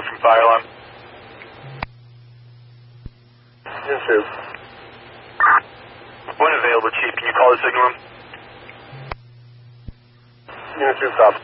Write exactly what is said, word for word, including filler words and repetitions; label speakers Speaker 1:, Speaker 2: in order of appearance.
Speaker 1: from fire alarm.
Speaker 2: Unit two.
Speaker 1: When available, Chief, can you call the signal room?
Speaker 2: Unit two, copy.